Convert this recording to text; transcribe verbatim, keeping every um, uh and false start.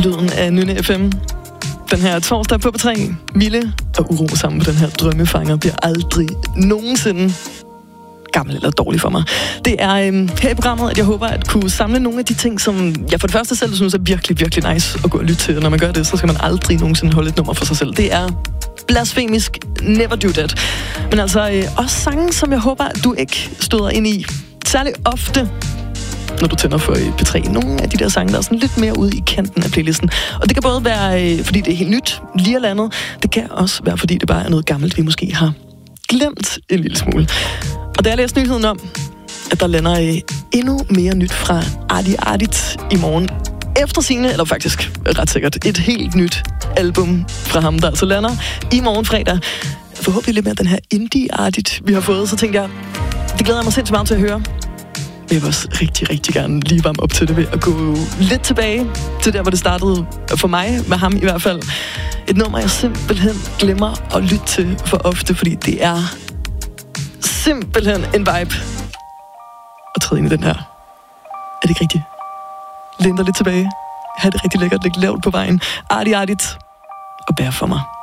Lyden af Nynne F M. Den her torsdag på P tre. Mille og Uro sammen på den her drømmefanger bliver aldrig nogensinde gammel eller dårlig for mig. Det er øhm, her i programmet, at jeg håber at kunne samle nogle af de ting, som jeg for det første selv synes er virkelig, virkelig nice at gå og lytte til. Når man gør det, så skal man aldrig nogensinde holde et nummer for sig selv. Det er blasfemisk, never do that. Men altså øh, også sange, som jeg håber, at du ikke støder ind i særlig ofte, når du tænder for P tre. Nogle af de der sange, der er sådan lidt mere ude i kanten af playlisten. Og det kan både være, øh, fordi det er helt nyt, lige er landet. Det kan også være, fordi det bare er noget gammelt, vi måske har glemt en lille smule. Og da jeg læste nyheden om, at der lander øh, endnu mere nyt fra Arti Artit i morgen, efter sigende, eller faktisk ret sikkert, et helt nyt album fra ham, der altså lander i morgen fredag. Forhåbentlig lidt mere den her indie-artigt, vi har fået, så tænkte jeg, det glæder jeg mig sindssygt meget til at høre. Jeg vil også rigtig, rigtig gerne lige varme op til det ved at gå lidt tilbage til der, hvor det startede for mig, med ham i hvert fald. Et nummer, jeg simpelthen glemmer at lytte til for ofte, fordi det er simpelthen en vibe at træde ind i den her. Er det ikke rigtigt? Læn dig lidt tilbage. Ha' det rigtig lækkert, læg lavt på vejen. Arti Artit og bær for mig.